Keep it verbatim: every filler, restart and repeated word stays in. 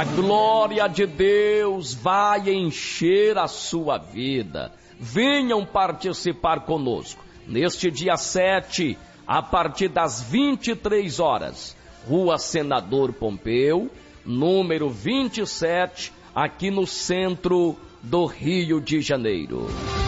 A glória de Deus vai encher a sua vida. Venham participar conosco neste dia sete, a partir das vinte e três horas, Rua Senador Pompeu, número vinte e sete, aqui no centro do Rio de Janeiro.